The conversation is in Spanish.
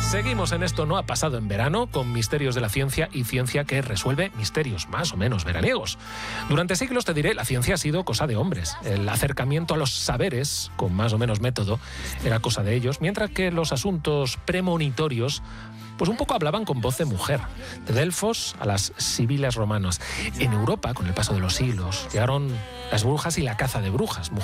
Seguimos en Esto no ha pasado en verano, con misterios de la ciencia y ciencia que resuelve misterios más o menos veraniegos. Durante siglos, te diré, la ciencia ha sido cosa de hombres. El acercamiento a los saberes, con más o menos método, era cosa de ellos, mientras que los asuntos premonitorios pues un poco hablaban con voz de mujer. De Delfos a las sibilas romanas. En Europa, con el paso de los siglos, llegaron las brujas y la caza de brujas.